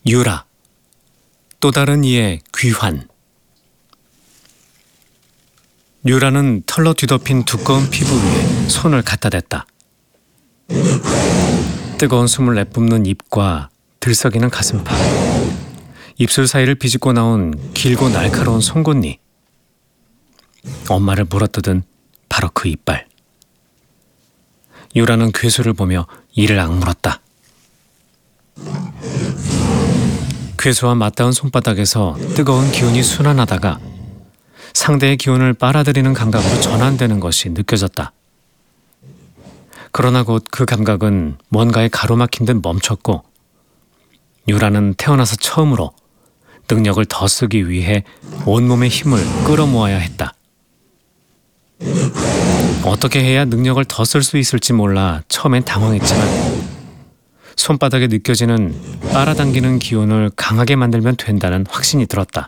유라. 또 다른 이의 귀환. 유라는 털로 뒤덮인 두꺼운 피부 위에 손을 갖다 댔다. 뜨거운 숨을 내뿜는 입과 들썩이는 가슴팍, 입술 사이를 비집고 나온 길고 날카로운 송곳니, 엄마를 물어뜯은 바로 그 이빨. 유라는 괴수를 보며 이를 악물었다. 괴수와 맞닿은 손바닥에서 뜨거운 기운이 순환하다가 상대의 기운을 빨아들이는 감각으로 전환되는 것이 느껴졌다. 그러나 곧 그 감각은 뭔가에 가로막힌 듯 멈췄고 유라는 태어나서 처음으로 능력을 더 쓰기 위해 온몸의 힘을 끌어모아야 했다. 어떻게 해야 능력을 더 쓸 수 있을지 몰라 처음엔 당황했지만 손바닥에 느껴지는 빨아당기는 기운을 강하게 만들면 된다는 확신이 들었다.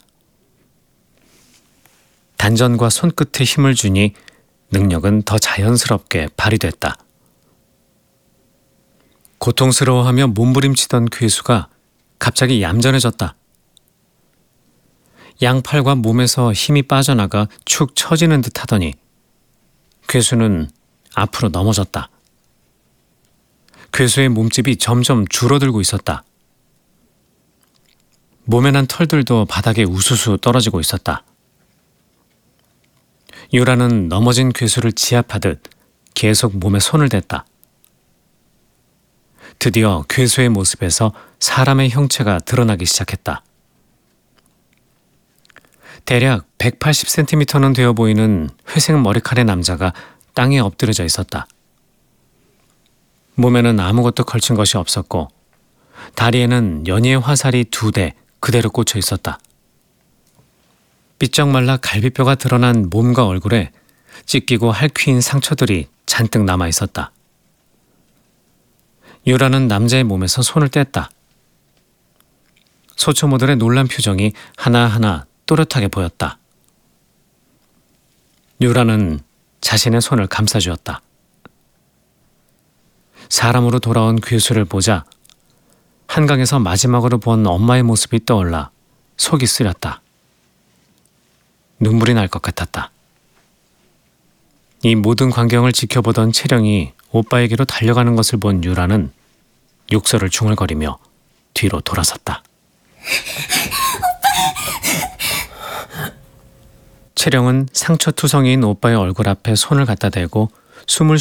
단전과 손끝에 힘을 주니 능력은 더 자연스럽게 발휘됐다. 고통스러워하며 몸부림치던 괴수가 갑자기 얌전해졌다. 양팔과 몸에서 힘이 빠져나가 축 처지는 듯 하더니 괴수는 앞으로 넘어졌다. 괴수의 몸집이 점점 줄어들고 있었다. 몸에 난 털들도 바닥에 우수수 떨어지고 있었다. 유라는 넘어진 괴수를 지압하듯 계속 몸에 손을 댔다. 드디어 괴수의 모습에서 사람의 형체가 드러나기 시작했다. 대략 180cm는 되어 보이는 회색 머리칼의 남자가 땅에 엎드려져 있었다. 몸에는 아무것도 걸친 것이 없었고 다리에는 연이의 화살이 2대 그대로 꽂혀 있었다. 삐쩍 말라 갈비뼈가 드러난 몸과 얼굴에 찢기고 핥힌 상처들이 잔뜩 남아 있었다. 유라는 남자의 몸에서 손을 뗐다. 소초모들의 놀란 표정이 하나하나 또렷하게 보였다. 유라는 자신의 손을 감싸주었다. 사람으로 돌아온 괴수를 보자 한강에서 마지막으로 본 엄마의 모습이 떠올라 속이 쓰렸다. 눈물이 날 것 같았다. 이 모든 광경을 지켜보던 채령이 오빠에게로 달려가는 것을 본 유라는 욕설을 중얼거리며 뒤로 돌아섰다. 채령은 상처투성이인 오빠의 얼굴 앞에 손을 갖다 대고 숨을